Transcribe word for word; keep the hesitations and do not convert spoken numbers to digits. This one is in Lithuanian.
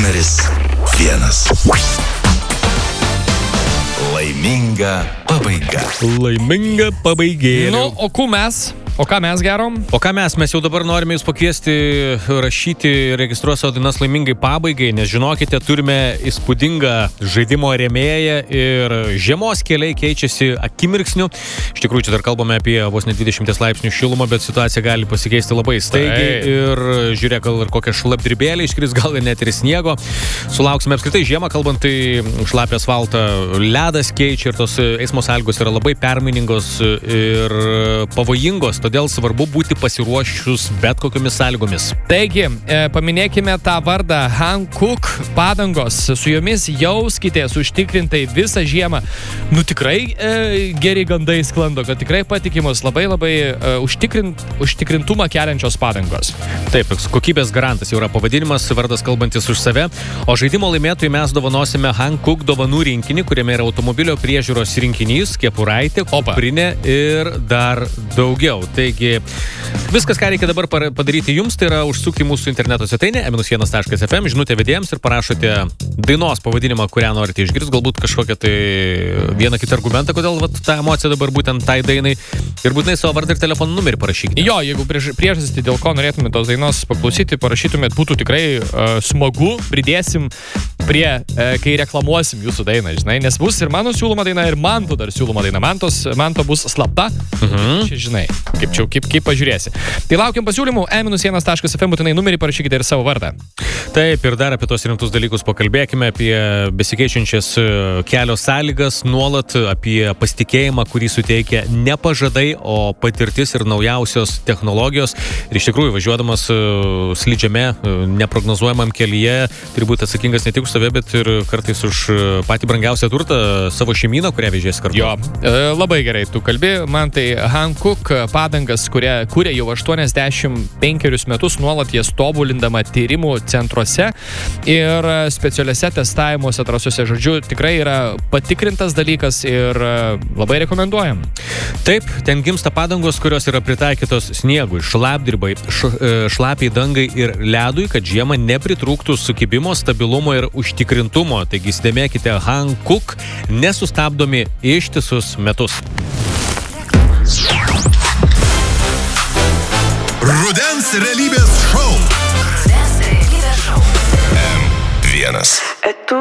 numeris vienas. Laiminga pabaiga. Laiminga pabaigėlė. Nu, o ku mes? O ką mes gerom? O ką mes? Mes jau dabar norime jūs pakviesti rašyti, registruoti savo dainas laimingai pabaigai, nes žinokite, turime įspūdingą žaidimo rėmėją ir žiemos keliai keičiasi akimirksniu. Iš tikrųjų, čia dar kalbame apie vos ne dvidešimt laipsnių šilumą, bet situacija gali pasikeisti labai staigiai. Tai. Ir žiūrėk, gal ir kokią šlapdribėlę iškris, gal net ir sniego. Sulauksime apskritai žiemą, kalbant, tai šlapį asfaltą ledas keičia ir tos eismo sąlygos yra labai permainingos ir pavojingos. Todėl svarbu būti pasiruošus bet kokiomis sąlygomis. Taigi, e, paminėkime tą vardą Hankook padangos. Su jomis jauskitės užtikrintai visą žiemą. Nu tikrai e, geri gandai sklando, kad tikrai patikimos, labai labai e, užtikrint, užtikrintumą keliančios padangos. Taip, kokybės garantas jau yra pavadinimas, vardas kalbantis už save. O žaidimo laimėtojui mes dovanosime Hankook dovanų rinkinį, kuriame yra automobilio priežiūros rinkinys, kepuraitė, kuprinė ir dar daugiau. Taigi, viskas, ką reikia dabar padaryti jums, tai yra užsukti mūsų interneto svetainę e minus vienas taškas ef em, žinutę vedėjams ir parašote dainos pavadinimą, kurią norite išgirsti, galbūt kažkokią tai vieną kitą argumentą, kodėl vat, ta emocija dabar būtent tai dainai ir būtinai savo vardą ir telefonų numerį parašykite. Jo, jeigu priežastį, dėl ko norėtumėte tos dainos paklausyti, parašytumėt, būtų tikrai uh, smagu, pridėsim prie, uh, kai reklamuosim jūsų dainą, žinai, nes bus ir mano siūloma daina, ir Manto dar siūloma daina. Mantos, Manto bus slapta, mhm. Čia, žinai, kaip, čia, kaip, kaip pažiūrėsi. Tai laukiam pasiūlymų, e minus vienas taškas ef em, būtinai numerį parašykite ir savo vardą. Taip, ir dar apie tos rimtus dalykus pakalbėkime, apie besikeičiančias kelio sąlygas, nuolat apie pasitikėjimą, kurį suteikia ne pažadai, o patirtis ir naujausios technologijos. Ir iš tikrųjų, važiuodamas slidžiame, neprognozuojamam kelyje, turi būti atsakingas ne tik už save, bet ir kartais už patį brangiausią turtą, savo šeimyną, kurią vežėsi kartu. Jo, e, labai gerai, tu kalbi, man tai Hankook padangas, kurie kūrė jau aštuoniasdešimt penkerius metus, nuolat jas tobulindama tyrimų centruose ir specialiuose testavimuose trasose. Žodžiu, tikrai yra patikrintas dalykas ir labai rekomenduojam. Taip, ten gimsta padangos, kurios yra pritaikytos sniegui, šlapdribai, š, šlapiai dangai ir ledui, kad žiemą nepritrūktų sukibimo, stabilumo ir užtikrintumo. Taigi įsidėmėkite Hankook, nesustabdomi ištisus metus. Rudens realybės šou. Rudens realybės šou. em vienas.